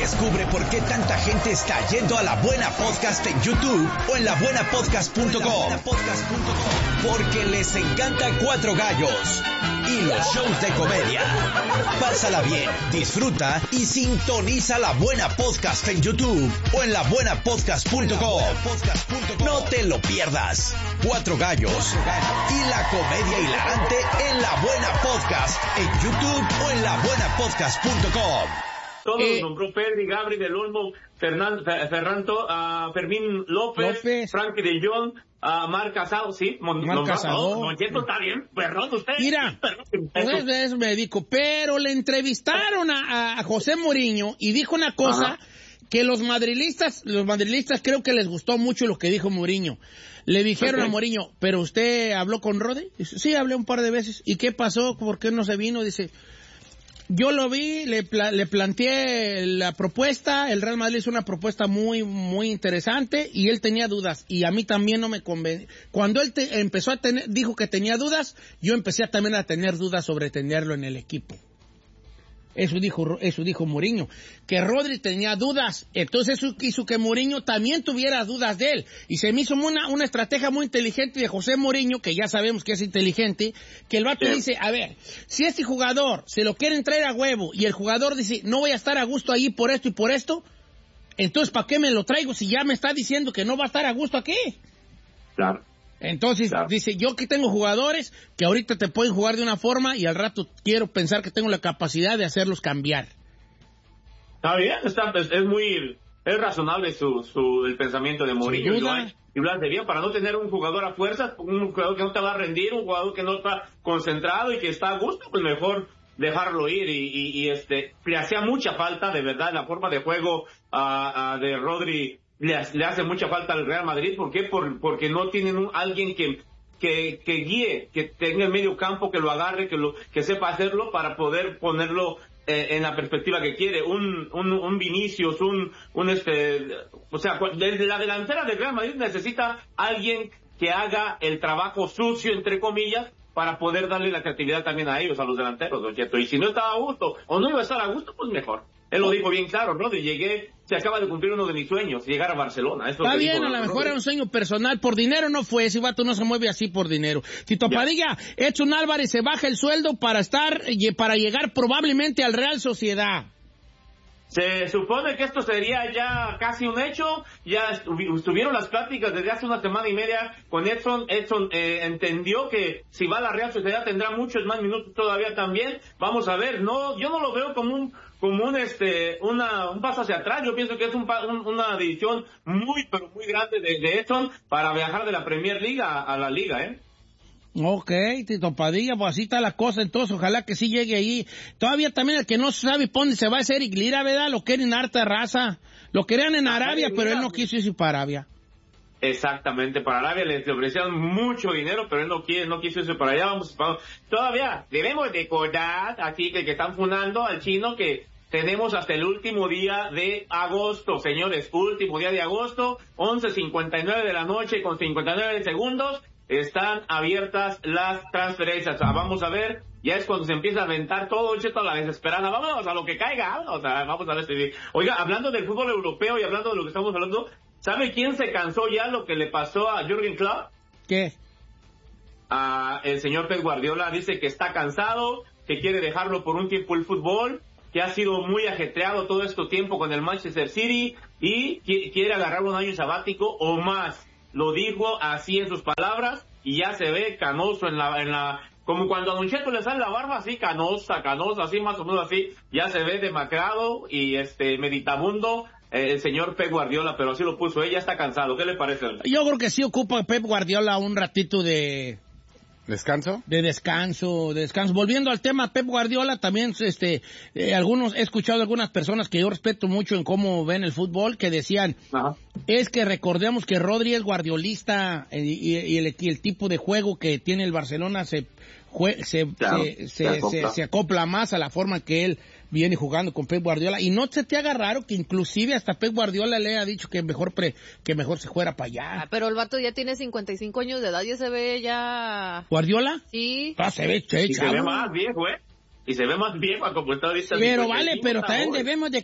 Descubre por qué tanta gente está yendo a La Buena Podcast en YouTube o en labuenapodcast.com. Porque les encanta Cuatro Gallos y los shows de comedia. Pásala bien, disfruta y sintoniza La Buena Podcast en YouTube o en labuenapodcast.com. No te lo pierdas. Cuatro Gallos y la comedia hilarante en La Buena Podcast en YouTube o en labuenapodcast.com. Todos los nombró Pedri, Gabri, Del Olmo, Ferrando, Fermín López, Frankie de Jong, Marc Casado, sí, Marc Casado. Moncheto está bien, perdón usted. Mira, pues es médico, pero le entrevistaron a José Mourinho y dijo una cosa que los madrilistas creo que les gustó mucho lo que dijo Mourinho. Le dijeron a Mourinho, ¿pero usted habló con Rodri? Dice, sí, hablé un par de veces. ¿Y qué pasó? ¿Por qué no se vino? Dice, yo lo vi, le planteé la propuesta, el Real Madrid hizo una propuesta muy, muy interesante y él tenía dudas y a mí también no me convenció. Cuando él dijo que tenía dudas, yo empecé también a tener dudas sobre tenerlo en el equipo. Eso dijo Mourinho, que Rodri tenía dudas, entonces eso hizo que Mourinho también tuviera dudas de él, y se me hizo una estrategia muy inteligente de José Mourinho, que ya sabemos que es inteligente, que el vato dice, a ver, si este jugador se lo quieren traer a huevo, y el jugador dice, no voy a estar a gusto ahí por esto y por esto, entonces ¿para qué me lo traigo si ya me está diciendo que no va a estar a gusto aquí? Claro. Entonces, dice, yo que tengo jugadores que ahorita te pueden jugar de una forma y al rato quiero pensar que tengo la capacidad de hacerlos cambiar. Está bien, es razonable el pensamiento de Mourinho. Y Blas de bien, para no tener un jugador a fuerza, un jugador que no te va a rendir, un jugador que no está concentrado y que está a gusto, pues mejor dejarlo ir y le hacía mucha falta, de verdad, la forma de juego de Rodri. Le hace mucha falta al Real Madrid. ¿Por qué? Porque no tienen alguien que guíe, que tenga el medio campo, que lo agarre, que sepa hacerlo para poder ponerlo en la perspectiva que quiere. Un Vinicius, o sea, desde la delantera del Real Madrid necesita alguien que haga el trabajo sucio, entre comillas, para poder darle la creatividad también a ellos, a los delanteros, ¿no es cierto? Y si no estaba a gusto, o no iba a estar a gusto, pues mejor. Él lo dijo bien claro, ¿no? Se acaba de cumplir uno de mis sueños, llegar a Barcelona. Está bien, a lo mejor era un sueño personal, por dinero no fue, ese vato no se mueve así por dinero. Tito Padilla, Edson Álvarez se baja el sueldo para llegar probablemente al Real Sociedad. Se supone que esto sería ya casi un hecho, ya estuvieron las pláticas desde hace una semana y media con Edson. Edson entendió que si va a la Real Sociedad tendrá muchos más minutos todavía también. Vamos a ver, yo no lo veo como un paso hacia atrás. Yo pienso que es una decisión muy, pero muy grande de Edson para viajar de la Premier League a la Liga, Ok, Tito Padilla, pues así está la cosa, entonces ojalá que sí llegue ahí. Todavía también el que no sabe por dónde se va a hacer Eric Lira, ¿verdad? Lo quieren harta raza. Lo querían en Arabia, pero él no quiso irse para Arabia. Exactamente, para Arabia le ofrecían mucho dinero, pero él no quiso irse para allá. Todavía debemos recordar aquí que están fundando al chino que tenemos hasta el último día de agosto, señores, último día de agosto, 11:59 de la noche con 59 segundos. Están abiertas las transferencias. Vamos a ver, ya es cuando se empieza a aventar todo, toda la desesperada. Vámonos a lo que caiga, vamos a ver si... Oiga, hablando del fútbol europeo y hablando de lo que estamos hablando, ¿sabe quién se cansó ya lo que le pasó a Jürgen Klopp? ¿Qué? El señor Pep Guardiola dice que está cansado, que quiere dejarlo por un tiempo el fútbol, que ha sido muy ajetreado todo este tiempo con el Manchester City y quiere agarrar un año sabático o más. Lo dijo así en sus palabras y ya se ve canoso en la como cuando a Don Cheto le sale la barba así canosa, así más o menos así, ya se ve demacrado y meditabundo el señor Pep Guardiola, pero así lo puso, ella está cansado. ¿Qué le parece? Yo creo que sí ocupa Pep Guardiola un ratito de ¿descanso? De descanso. Volviendo al tema, Pep Guardiola también, he escuchado algunas personas que yo respeto mucho en cómo ven el fútbol, que decían, es que recordemos que Rodri es guardiolista y el tipo de juego que tiene el Barcelona se acopla más a la forma que él viene jugando con Pep Guardiola, y no se te haga raro que inclusive hasta Pep Guardiola le ha dicho que mejor se fuera para allá. Pero el vato ya tiene 55 años de edad, ya se ve ya... ¿Guardiola? Sí. Se ve, y se ve más viejo, Y se ve más viejo como está ahorita. Pero vale, pero también debemos de